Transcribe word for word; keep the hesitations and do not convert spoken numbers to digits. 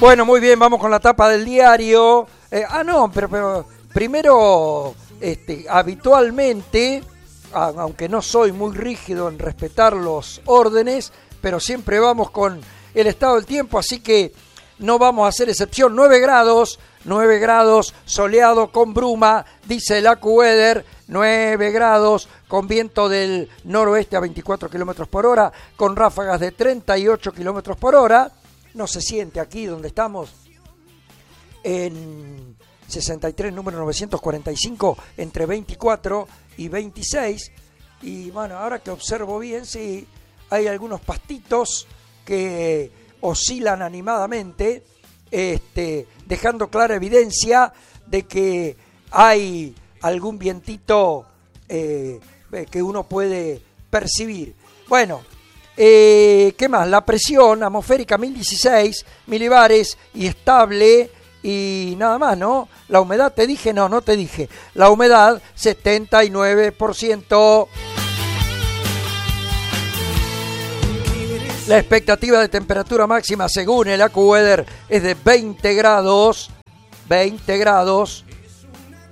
Bueno, muy bien, vamos con la tapa del diario. Eh, ah, no, pero, pero primero, este, habitualmente, aunque no soy muy rígido en respetar los órdenes, pero siempre vamos con el estado del tiempo, así que no vamos a hacer excepción. nueve grados, nueve grados, soleado con bruma, dice el AccuWeather, nueve grados, con viento del noroeste a veinticuatro kilómetros por hora, con ráfagas de treinta y ocho kilómetros por hora. No se siente aquí donde estamos, en sesenta y tres, número novecientos cuarenta y cinco, entre veinticuatro y veintiséis. Y bueno, ahora que observo bien, sí, hay algunos pastitos que oscilan animadamente, este, dejando clara evidencia de que hay algún vientito eh, que uno puede percibir. Bueno, eh, ¿qué más? La presión atmosférica mil dieciséis milibares y estable y nada más, ¿no? La humedad, te dije, no, no te dije. La humedad, setenta y nueve por ciento. La expectativa de temperatura máxima según el AccuWeather es de veinte grados, veinte grados,